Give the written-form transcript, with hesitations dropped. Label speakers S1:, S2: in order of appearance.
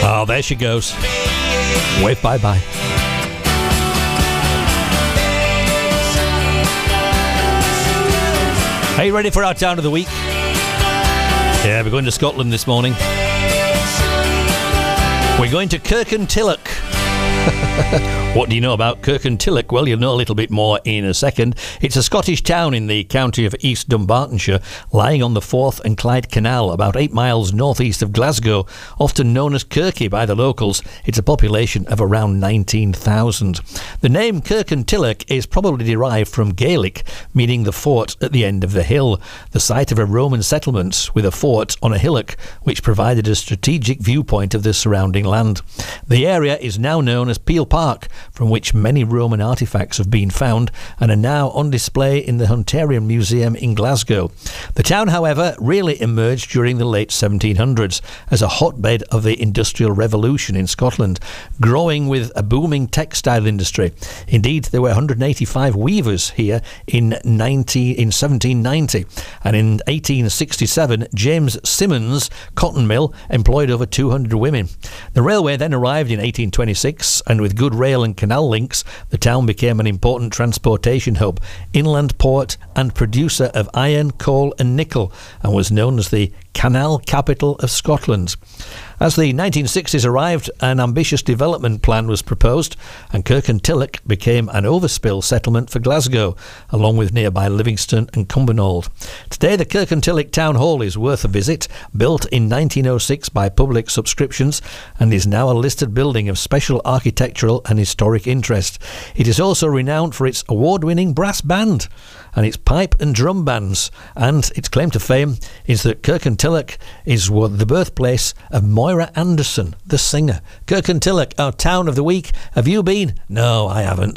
S1: Oh, there she goes. Wave bye-bye. Are you ready for our town of the week? Yeah, we're going to Scotland this morning. We're going to Kirkintilloch. What do you know about Kirkintilloch? Well, you'll know a little bit more in a second. It's a Scottish town in the county of East Dunbartonshire, lying on the Forth and Clyde Canal, about 8 miles northeast of Glasgow, often known as Kirky by the locals. It's a population of around 19,000. The name Kirkintilloch is probably derived from Gaelic, meaning the fort at the end of the hill, the site of a Roman settlement with a fort on a hillock, which provided a strategic viewpoint of the surrounding land. The area is now known as Peel Park, from which many Roman artefacts have been found and are now on display in the Hunterian Museum in Glasgow. The town, however, really emerged during the late 1700s as a hotbed of the Industrial Revolution in Scotland, growing with a booming textile industry. Indeed, there were 185 weavers here in 1790, and in 1867, James Simmons cotton mill employed over 200 women. The railway then arrived in 1826, and with good rail and canal links, the town became an important transportation hub, inland port and producer of iron, coal and nickel, and was known as the Canal Capital of Scotland. As the 1960s arrived, an ambitious development plan was proposed, and Kirkintilloch became an overspill settlement for Glasgow, along with nearby Livingston and Cumbernauld. Today, the Kirkintilloch Town Hall is worth a visit, built in 1906 by public subscriptions, and is now a listed building of special architectural and historic interest. It is also renowned for its award-winning brass band and its pipe and drum bands, and its claim to fame is that Kirkintilloch is the birthplace of Moira Anderson, the singer. Kirkintilloch, our town of the week. Have you been? No, I haven't.